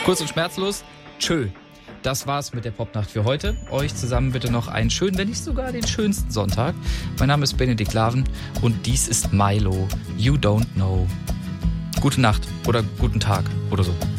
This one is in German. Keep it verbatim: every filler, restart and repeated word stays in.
Kurz und schmerzlos. Tschö. Das war's mit der Popnacht für heute. Euch zusammen bitte noch einen schönen, wenn nicht sogar den schönsten Sonntag. Mein Name ist Benedikt Laven und dies ist Milo. You don't know. Gute Nacht oder guten Tag oder so.